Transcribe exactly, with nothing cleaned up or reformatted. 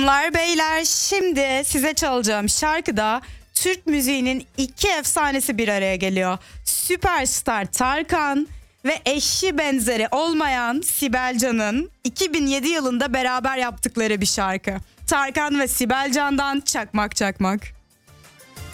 Hanımlar beyler, şimdi size çalacağım şarkıda Türk müziğinin iki efsanesi bir araya geliyor. Süperstar Tarkan ve eşi benzeri olmayan Sibel Can'ın iki bin yedi yılında beraber yaptıkları bir şarkı. Tarkan ve Sibel Can'dan Çakmak Çakmak.